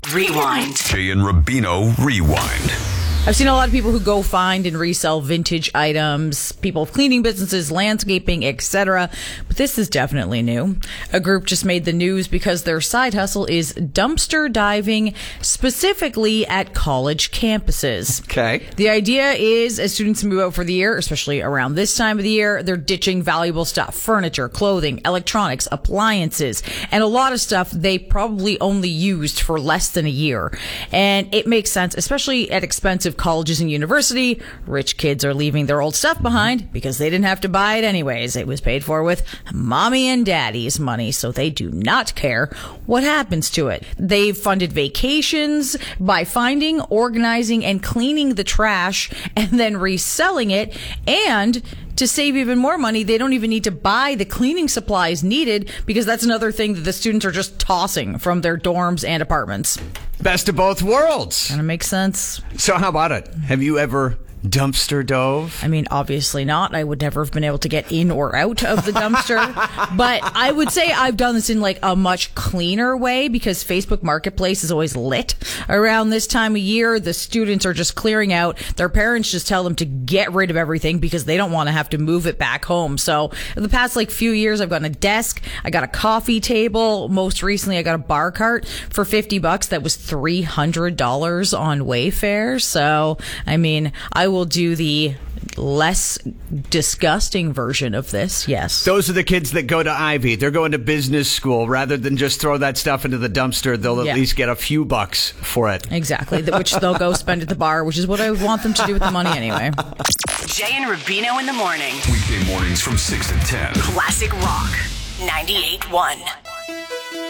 Rewind. Jay and Rubino Rewind. I've seen a lot of people who go find and resell vintage items, people with cleaning businesses, landscaping, etc. But this is definitely new. A group just made the news because their side hustle is dumpster diving, specifically at college campuses. Okay. The idea is as students move out for the year, especially around this time of the year, they're ditching valuable stuff, furniture, clothing, electronics, appliances, and a lot of stuff they probably only used for less than a year. And it makes sense, especially at expensive colleges and university. Rich kids are leaving their old stuff behind because they didn't have to buy it anyways. It was paid for with mommy and daddy's money, so they do not care what happens to it. They've funded vacations by finding, organizing, and cleaning the trash and then reselling it. And to save even more money, they don't even need to buy the cleaning supplies needed because that's another thing that the students are just tossing from their dorms and apartments. Best of both worlds. Kind of makes sense. So how about it? Have you ever dumpster dove? I mean, obviously not. I would never have been able to get in or out of the dumpster. But I would say I've done this in like a much cleaner way because Facebook Marketplace is always lit around this time of year. The students are just clearing out. Their parents just tell them to get rid of everything because they don't want to have to move it back home. So in the past like few years, I've gotten a desk. I got a coffee table. Most recently, I got a bar cart for $50. That was $300 on Wayfair. So, I mean, I will do the less disgusting version of this. Yes. Those are the kids that go to Ivy. They're going to business school. Rather than just throw that stuff into the dumpster, they'll at least get a few bucks for it. Exactly. Which they'll go spend at the bar, which is what I would want them to do with the money anyway. Jay and Rubino in the morning. Weekday mornings from 6 to 10. Classic Rock 98.1.